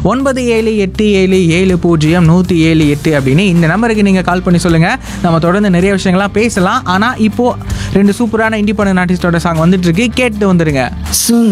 9787700178 அப்படின்னு இந்த நம்பருக்கு நீங்கள் கால் பண்ணி சொல்லுங்கள். நம்ம தொடர்ந்து நிறைய விஷயங்கள்லாம் பேசலாம். ஆனால் இப்போது 2 சூப்பரான இண்டிபெண்டன்ட் ஆர்டிஸ்டோட சாங் வந்துட்டு இருக்கு, கேட்டு வந்துருங்க.